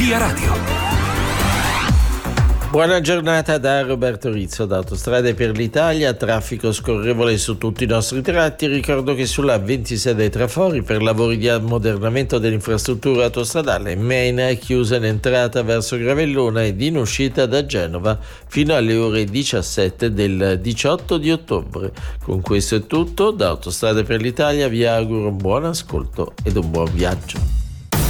Via Radio. Buona giornata da Roberto Rizzo da Autostrade per l'Italia. Traffico scorrevole su tutti i nostri tratti. Ricordo che sulla 26 dei Trafori per lavori di ammodernamento dell'infrastruttura autostradale main è chiusa in entrata verso Gravellona ed in uscita da Genova fino alle ore 17 del 18 di ottobre. Con questo è tutto. Da Autostrade per l'Italia vi auguro un buon ascolto ed un buon viaggio.